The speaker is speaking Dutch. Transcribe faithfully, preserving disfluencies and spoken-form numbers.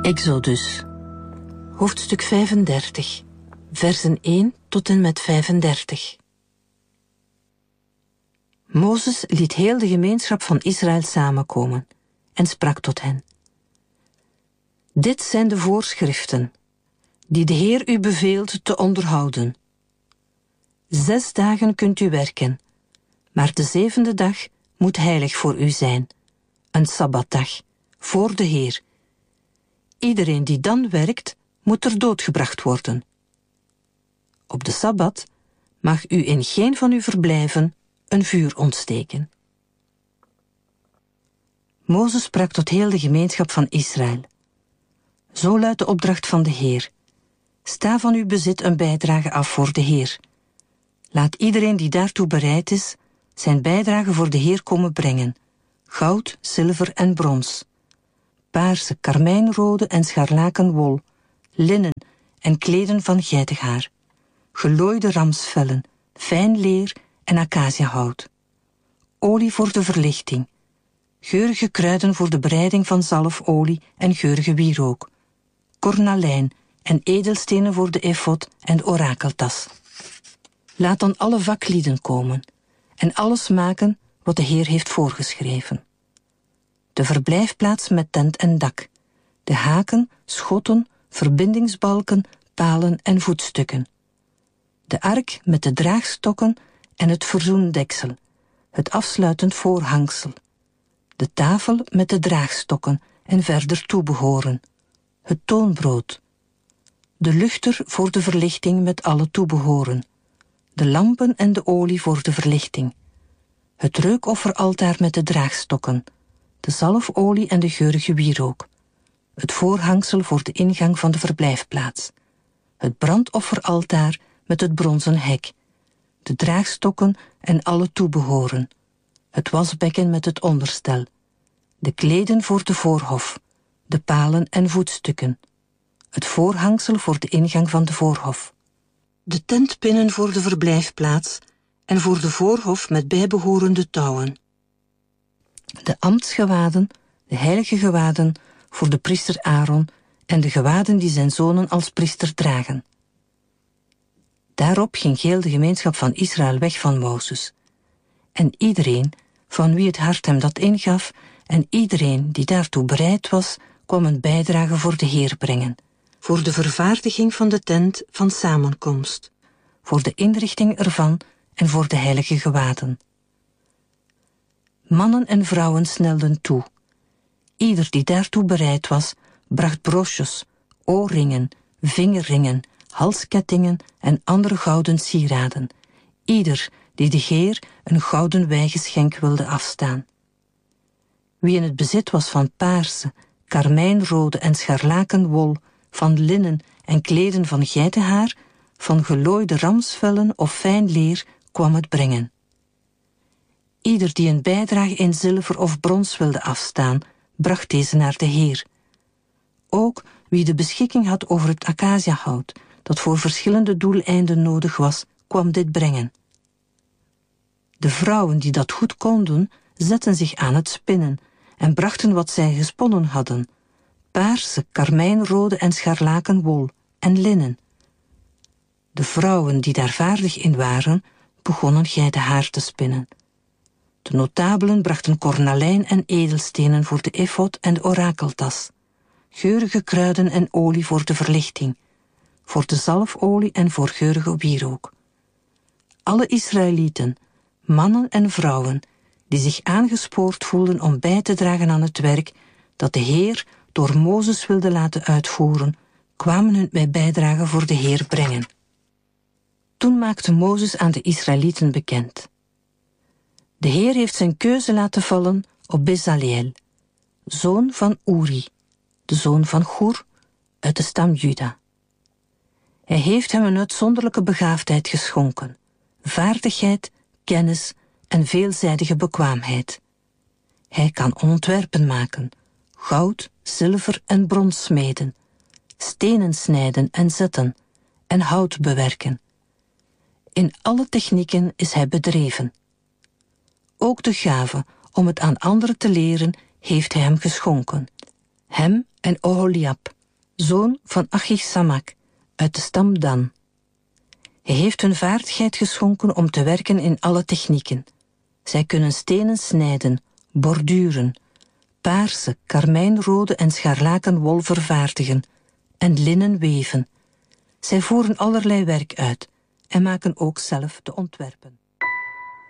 Exodus, hoofdstuk vijfendertig, versen één tot en met vijfendertig. Mozes liet heel de gemeenschap van Israël samenkomen en sprak tot hen. Dit zijn de voorschriften die de Heer u beveelt te onderhouden. Zes dagen kunt u werken, maar de zevende dag moet heilig voor u zijn, een sabbatdag, voor de Heer. Iedereen die dan werkt, moet ter dood gebracht worden. Op de sabbat mag u in geen van uw verblijven een vuur ontsteken. Mozes sprak tot heel de gemeenschap van Israël. Zo luidt de opdracht van de Heer. Sta van uw bezit een bijdrage af voor de Heer. Laat iedereen die daartoe bereid is, zijn bijdrage voor de Heer komen brengen. Goud, zilver en brons. Paarse, karmijnrode en scharlaken wol, linnen en kleden van geitenhaar, gelooide ramsvellen, fijn leer en acaciahout, olie voor de verlichting, geurige kruiden voor de bereiding van zalfolie en geurige wierook, kornalijn en edelstenen voor de efod en de orakeltas. Laat dan alle vaklieden komen en alles maken wat de Heer heeft voorgeschreven. De verblijfplaats met tent en dak, de haken, schotten, verbindingsbalken, palen en voetstukken. De ark met de draagstokken en het verzoendeksel, het afsluitend voorhangsel. De tafel met de draagstokken en verder toebehoren. Het toonbrood. De luchter voor de verlichting met alle toebehoren. De lampen en de olie voor de verlichting. Het reukofferaltaar met de draagstokken. De zalfolie en de geurige wierook. Het voorhangsel voor de ingang van de verblijfplaats. Het brandofferaltaar met het bronzen hek. De draagstokken en alle toebehoren. Het wasbekken met het onderstel. De kleden voor de voorhof. De palen en voetstukken. Het voorhangsel voor de ingang van de voorhof. De tentpinnen voor de verblijfplaats en voor de voorhof met bijbehorende touwen. De ambtsgewaden, de heilige gewaden voor de priester Aaron en de gewaden die zijn zonen als priester dragen. Daarop ging heel de gemeenschap van Israël weg van Mozes. En iedereen, van wie het hart hem dat ingaf, en iedereen die daartoe bereid was, kwam een bijdrage voor de Heer brengen, voor de vervaardiging van de tent van samenkomst, voor de inrichting ervan en voor de heilige gewaden. Mannen en vrouwen snelden toe. Ieder die daartoe bereid was, bracht broches, oorringen, vingerringen, halskettingen en andere gouden sieraden. Ieder die de Heer een gouden wijgeschenk wilde afstaan. Wie in het bezit was van paarse, karmijnrode en scharlakenwol, van linnen en kleden van geitenhaar, van gelooide ramsvellen of fijn leer, kwam het brengen. Ieder die een bijdrage in zilver of brons wilde afstaan, bracht deze naar de Heer. Ook wie de beschikking had over het acaciahout, dat voor verschillende doeleinden nodig was, kwam dit brengen. De vrouwen die dat goed konden, zetten zich aan het spinnen en brachten wat zij gesponnen hadden, paarse, karmijnrode en scharlaken wol en linnen. De vrouwen die daar vaardig in waren, begonnen geitenhaar te spinnen. De notabelen brachten kornalijn en edelstenen voor de efod en de orakeltas, geurige kruiden en olie voor de verlichting, voor de zalfolie en voor geurige wierook. Alle Israëlieten, mannen en vrouwen, die zich aangespoord voelden om bij te dragen aan het werk dat de Heer door Mozes wilde laten uitvoeren, kwamen hun bij bijdrage voor de Heer brengen. Toen maakte Mozes aan de Israëlieten bekend: de Heer heeft zijn keuze laten vallen op Bezaleel, zoon van Uri, de zoon van Gur, uit de stam Juda. Hij heeft hem een uitzonderlijke begaafdheid geschonken, vaardigheid, kennis en veelzijdige bekwaamheid. Hij kan ontwerpen maken, goud, zilver en brons smeden, stenen snijden en zetten en hout bewerken. In alle technieken is hij bedreven. Ook de gave om het aan anderen te leren heeft hij hem geschonken. hem en Oholiab, zoon van Achisamak, uit de stam Dan. Hij heeft hun vaardigheid geschonken om te werken in alle technieken. Zij kunnen stenen snijden, borduren, paarse, karmijnrode en scharlakenwol vervaardigen en linnen weven. Zij voeren allerlei werk uit en maken ook zelf de ontwerpen.